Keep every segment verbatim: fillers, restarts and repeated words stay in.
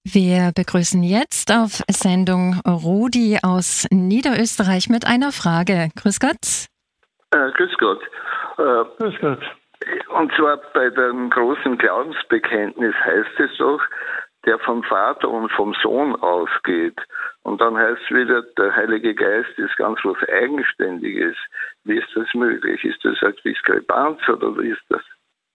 Wir begrüßen jetzt auf Sendung Rudi aus Niederösterreich mit einer Frage. Grüß Gott. Äh, grüß Gott. Äh, grüß Gott. Und zwar bei dem großen Glaubensbekenntnis heißt es doch, der vom Vater und vom Sohn ausgeht. Und dann heißt es wieder, der Heilige Geist ist ganz was Eigenständiges. Wie ist das möglich? Ist das eine Diskrepanz oder wie ist das?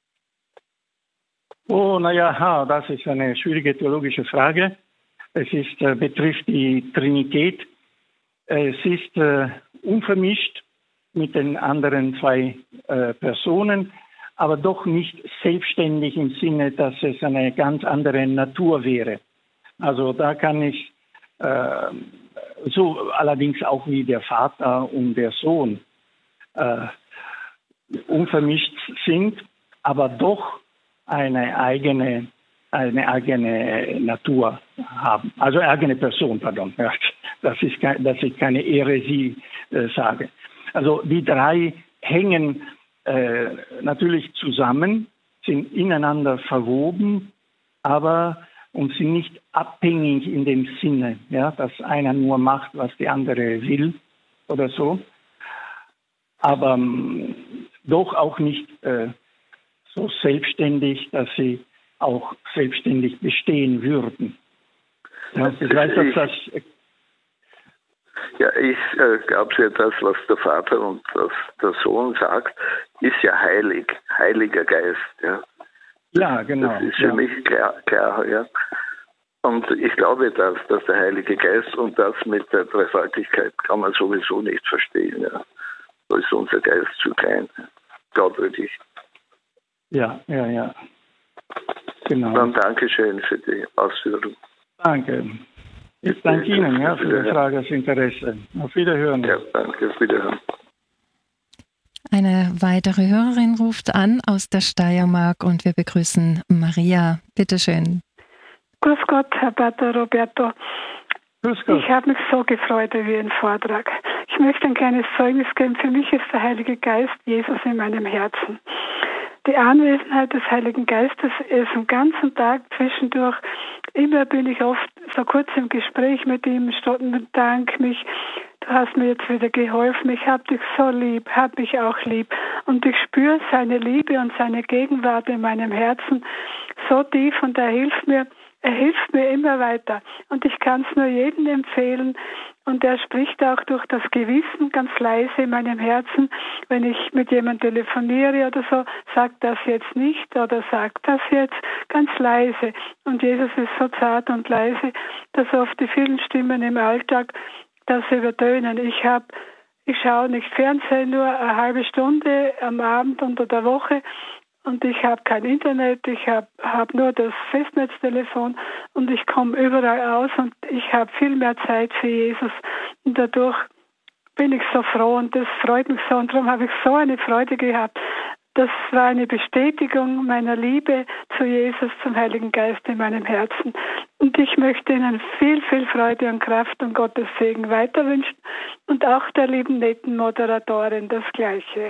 Oh, naja, das ist eine schwierige theologische Frage. Es ist, äh, betrifft die Trinität. Es ist äh, unvermischt mit den anderen zwei äh, Personen, aber doch nicht selbstständig im Sinne, dass es eine ganz andere Natur wäre. Also da kann ich äh, so allerdings auch wie der Vater und der Sohn äh, unvermischt sind, aber doch eine eigene, eine eigene Natur haben. Also eigene Person, pardon. Ja, das ist kein, dass ich keine Häresie äh, sage. Also die drei hängen äh, natürlich zusammen, sind ineinander verwoben, aber und sind nicht abhängig in dem Sinne, ja, dass einer nur macht, was der andere will oder so. Aber ähm, doch auch nicht äh, so selbstständig, dass sie auch selbstständig bestehen würden. Ja, das heißt, dass das ja, ich äh, glaube ja, das, was der Vater und das, der Sohn sagt, ist ja heilig, Heiliger Geist. Ja, ja genau. Das ist für ja. mich klar, klar, ja. Und ich glaube, dass, dass der Heilige Geist und das mit der Dreifaltigkeit kann man sowieso nicht verstehen. Ja. Da ist unser Geist zu klein, glaubwürdig. Ja, ja, ja. Genau. Dann Dankeschön für die Ausführung. Danke. Ich danke Ihnen ja, für die Frage, das Interesse. Auf Wiederhören. Ja, danke, auf Wiederhören. Eine weitere Hörerin ruft an aus der Steiermark und wir begrüßen Maria. Bitte schön. Grüß Gott, Herr Pater Roberto. Grüß Gott. Ich habe mich so gefreut über Ihren Vortrag. Ich möchte ein kleines Zeugnis geben. Für mich ist der Heilige Geist Jesus in meinem Herzen. Die Anwesenheit des Heiligen Geistes ist den ganzen Tag zwischendurch. Immer bin ich oft so kurz im Gespräch mit ihm, stottend dank mich. Du hast mir jetzt wieder geholfen. Ich habe dich so lieb, habe mich auch lieb. Und ich spüre seine Liebe und seine Gegenwart in meinem Herzen so tief und er hilft mir. Er hilft mir immer weiter. Und ich kann es nur jedem empfehlen. Und er spricht auch durch das Gewissen ganz leise in meinem Herzen, wenn ich mit jemandem telefoniere oder so, sagt das jetzt nicht oder sagt das jetzt ganz leise. Und Jesus ist so zart und leise, dass oft die vielen Stimmen im Alltag das übertönen. Ich habe, ich schaue nicht Fernsehen, nur eine halbe Stunde am Abend unter der Woche. Und ich habe kein Internet, ich habe hab nur das Festnetztelefon und ich komme überall aus und ich habe viel mehr Zeit für Jesus. Und dadurch bin ich so froh und das freut mich so und darum habe ich so eine Freude gehabt. Das war eine Bestätigung meiner Liebe zu Jesus, zum Heiligen Geist in meinem Herzen. Und ich möchte Ihnen viel, viel Freude und Kraft und Gottes Segen weiterwünschen und auch der lieben netten Moderatorin das Gleiche.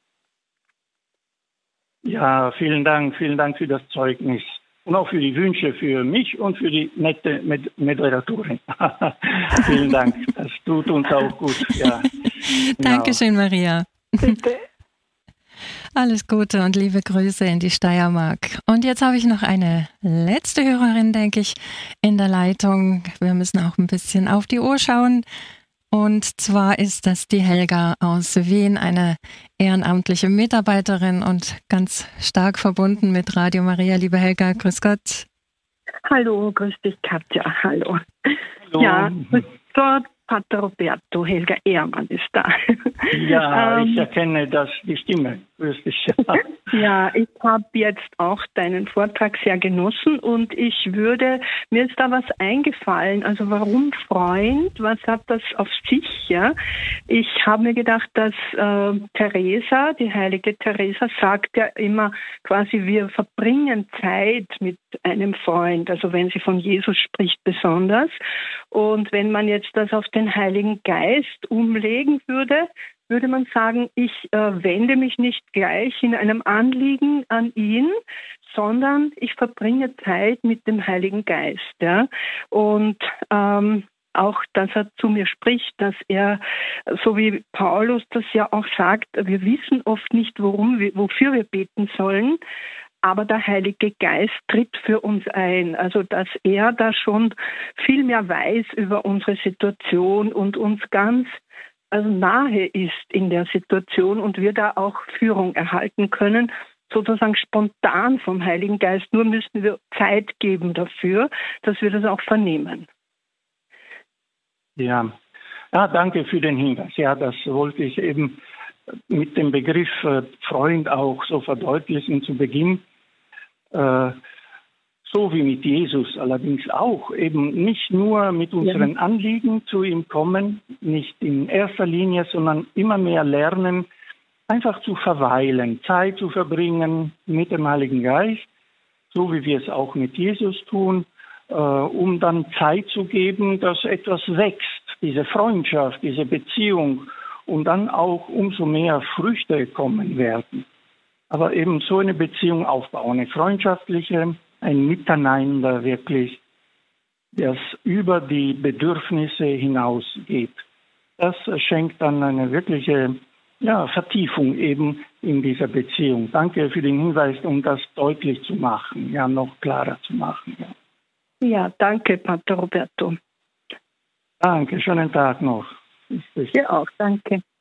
Ja, vielen Dank, vielen Dank für das Zeugnis und auch für die Wünsche für mich und für die nette Med- Moderatorin. Vielen Dank, das tut uns auch gut. Ja, genau. Dankeschön, Maria. Bitte. Alles Gute und liebe Grüße in die Steiermark. Und jetzt habe ich noch eine letzte Hörerin, denke ich, in der Leitung. Wir müssen auch ein bisschen auf die Uhr schauen. Und zwar ist das die Helga aus Wien, eine ehrenamtliche Mitarbeiterin und ganz stark verbunden mit Radio Maria. Liebe Helga, grüß Gott. Hallo, grüß dich Katja, hallo. Hallo. Ja, grüß Gott, Pater Roberto, Helga Ehrmann ist da. Ja, ähm, ich erkenne das, die Stimme. Grüß dich. Ja, ich habe jetzt auch deinen Vortrag sehr genossen und ich würde, mir ist da was eingefallen, also warum Freund, was hat das auf sich, ja? Ich habe mir gedacht, dass äh, Teresa, die heilige Teresa, sagt ja immer quasi, wir verbringen Zeit mit einem Freund, also wenn sie von Jesus spricht besonders. Und wenn man jetzt das auf den Heiligen Geist umlegen würde, würde man sagen, ich äh, wende mich nicht gleich in einem Anliegen an ihn, sondern ich verbringe Zeit mit dem Heiligen Geist. Ja? Und ähm, auch, dass er zu mir spricht, dass er, so wie Paulus das ja auch sagt, wir wissen oft nicht, worum wir, wofür wir beten sollen, aber der Heilige Geist tritt für uns ein. Also, dass er da schon viel mehr weiß über unsere Situation und uns ganz also nahe ist in der Situation und wir da auch Führung erhalten können, sozusagen spontan vom Heiligen Geist. Nur müssen wir Zeit geben dafür, dass wir das auch vernehmen. Ja, ja, danke für den Hinweis. Ja, das wollte ich eben mit dem Begriff äh, Freund auch so verdeutlichen zu Beginn. Äh, so wie mit Jesus allerdings auch, eben nicht nur mit unseren Anliegen zu ihm kommen, nicht in erster Linie, sondern immer mehr lernen, einfach zu verweilen, Zeit zu verbringen mit dem Heiligen Geist, so wie wir es auch mit Jesus tun, äh, um dann Zeit zu geben, dass etwas wächst, diese Freundschaft, diese Beziehung und dann auch umso mehr Früchte kommen werden. Aber eben so eine Beziehung aufbauen, eine freundschaftliche, ein Miteinander wirklich, das über die Bedürfnisse hinausgeht. Das schenkt dann eine wirkliche ja, Vertiefung eben in dieser Beziehung. Danke für den Hinweis, um das deutlich zu machen, ja, noch klarer zu machen. Ja, ja danke, Pater Roberto. Danke, schönen Tag noch. Dir auch, danke.